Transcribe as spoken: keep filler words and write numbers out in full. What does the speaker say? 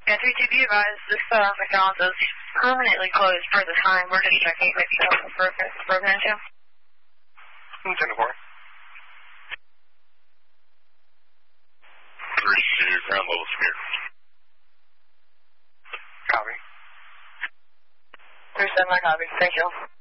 Yeah, three two B advised, this uh, McDonald's is permanently closed for the time. We're just checking if it's broken, broken into. ten to four. three two, ground level here. Copy. three seven, I copy. Thank you.